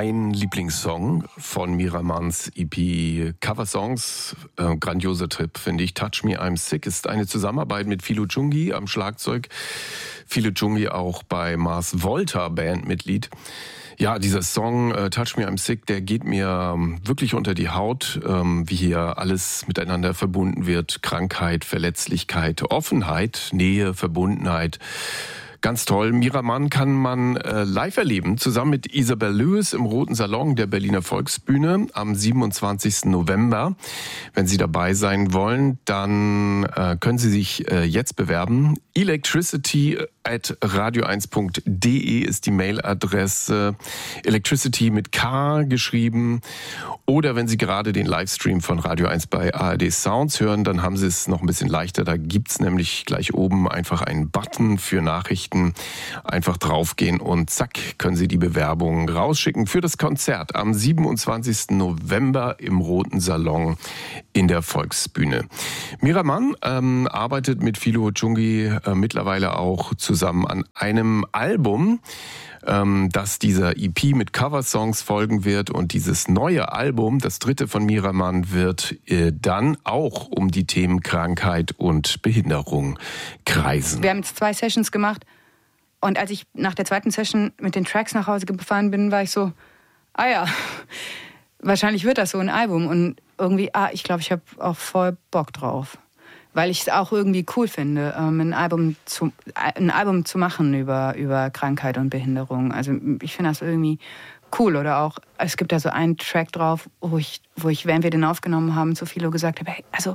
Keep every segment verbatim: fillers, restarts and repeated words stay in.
mein Lieblingssong von Mira Manns E P Cover Songs. Äh, grandioser Trip, finde ich. Touch Me, I'm Sick ist eine Zusammenarbeit mit Philo Chungi am Schlagzeug. Philo Chungi auch bei Mars Volta Bandmitglied. Ja, dieser Song äh, Touch Me, I'm Sick, der geht mir ähm, wirklich unter die Haut, ähm, wie hier alles miteinander verbunden wird. Krankheit, Verletzlichkeit, Offenheit, Nähe, Verbundenheit. Ganz toll. Mira Mann kann man äh, live erleben, zusammen mit Isabel Lewis im Roten Salon der Berliner Volksbühne am siebenundzwanzigsten November. Wenn Sie dabei sein wollen, dann äh, können Sie sich äh, jetzt bewerben. electricity at radio eins punkt de ist die Mailadresse. Electricity mit K geschrieben. Oder wenn Sie gerade den Livestream von Radio eins bei A R D Sounds hören, dann haben Sie es noch ein bisschen leichter. Da gibt's nämlich gleich oben einfach einen Button für Nachrichten. Einfach draufgehen und zack, können Sie die Bewerbung rausschicken für das Konzert am siebenundzwanzigsten November im Roten Salon in der Volksbühne. Mira Mann ähm, arbeitet mit Philo Chungi äh, mittlerweile auch zusammen an einem Album, ähm, das dieser E P mit Coversongs folgen wird. Und dieses neue Album, das dritte von Mira Mann, wird äh, dann auch um die Themen Krankheit und Behinderung kreisen. Wir haben jetzt zwei Sessions gemacht. Und als ich nach der zweiten Session mit den Tracks nach Hause gefahren bin, war ich so, ah ja, wahrscheinlich wird das so ein Album. Und irgendwie, ah, ich glaube, ich habe auch voll Bock drauf. Weil ich es auch irgendwie cool finde, ein Album zu, ein Album zu machen über, über Krankheit und Behinderung. Also ich finde das irgendwie cool. Oder auch, es gibt da so einen Track drauf, wo ich, wo ich während wir den aufgenommen haben, zu Philo gesagt habe, hey, also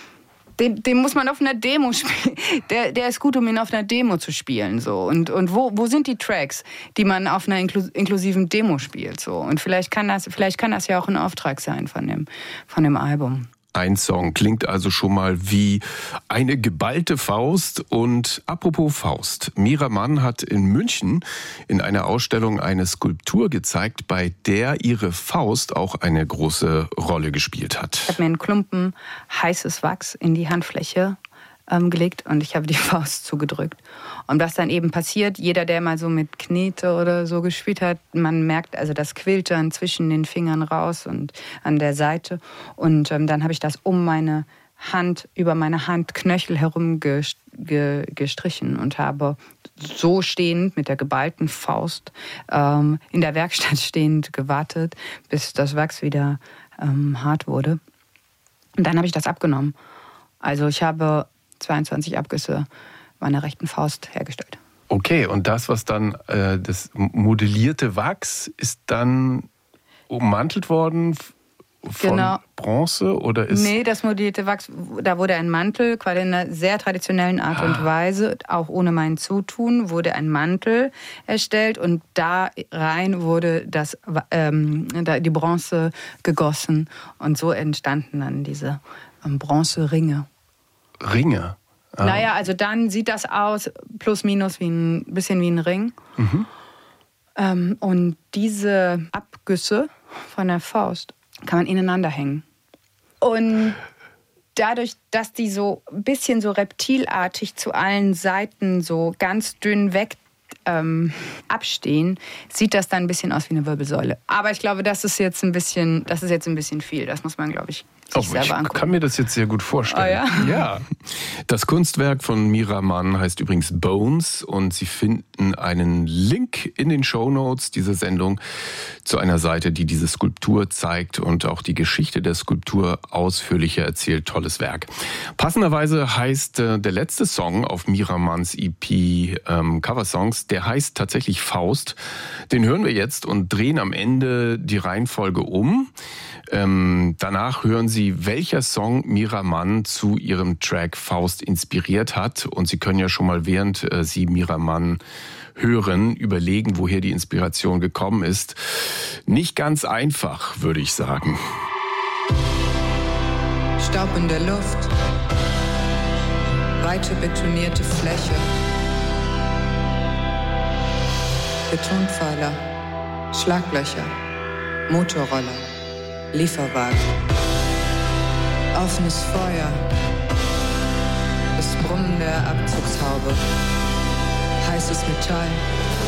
Den, den muss man auf einer Demo spielen. Der, der ist gut, um ihn auf einer Demo zu spielen. So. Und, und wo, wo sind die Tracks, die man auf einer inklu- inklusiven Demo spielt? So. Und vielleicht kann, das, vielleicht kann das ja auch ein Auftrag sein von dem, von dem Album. Ein Song klingt also schon mal wie eine geballte Faust. Und apropos Faust, Mira Mann hat in München in einer Ausstellung eine Skulptur gezeigt, bei der ihre Faust auch eine große Rolle gespielt hat. Ich habe mir einen Klumpen heißes Wachs in die Handfläche ähm, gelegt und ich habe die Faust zugedrückt. Und was dann eben passiert, jeder, der mal so mit Knete oder so gespielt hat, man merkt also das quillt dann zwischen den Fingern raus und an der Seite. Und ähm, dann habe ich das um meine Hand, über meine Handknöchel herum gest- ge- gestrichen und habe so stehend mit der geballten Faust ähm, in der Werkstatt stehend gewartet, bis das Wachs wieder ähm, hart wurde. Und dann habe ich das abgenommen. Also ich habe zweiundzwanzig Abgüsse meiner rechten Faust hergestellt. Okay, und das, was dann, äh, das modellierte Wachs, ist dann ummantelt worden von genau. Bronze oder ist... Nee, das modellierte Wachs, da wurde ein Mantel, quasi in einer sehr traditionellen Art ah. und Weise, auch ohne mein Zutun, wurde ein Mantel erstellt und da rein wurde das, ähm, die Bronze gegossen und so entstanden dann diese ähm, Bronzeringe. Ringe? Ah. Naja, also dann sieht das aus, plus minus, wie ein bisschen wie ein Ring. Mhm. Ähm, und diese Abgüsse von der Faust kann man ineinander hängen. Und dadurch, dass die so ein bisschen so reptilartig zu allen Seiten so ganz dünn weg ähm, abstehen, sieht das dann ein bisschen aus wie eine Wirbelsäule. Aber ich glaube, das ist jetzt ein bisschen, das ist jetzt ein bisschen viel. Das muss man, glaube ich, Oh, ich kann mir das jetzt sehr gut vorstellen. Oh, ja? Ja. Das Kunstwerk von Mira Mann heißt übrigens Bones und Sie finden einen Link in den Shownotes dieser Sendung zu einer Seite, die diese Skulptur zeigt und auch die Geschichte der Skulptur ausführlicher erzählt. Tolles Werk. Passenderweise heißt äh, der letzte Song auf Mira Manns E P ähm, Coversongs, der heißt tatsächlich Faust. Den hören wir jetzt und drehen am Ende die Reihenfolge um. Ähm, danach hören Sie, welcher Song Mira Mann zu ihrem Track Faust inspiriert hat. Und Sie können ja schon mal, während äh, Sie Mira Mann hören, überlegen, woher die Inspiration gekommen ist. Nicht ganz einfach, würde ich sagen. Staub in der Luft, weite betonierte Fläche, Betonpfeiler, Schlaglöcher, Motorroller, Lieferwagen, offenes Feuer, das Brummen der Abzugshaube, heißes Metall,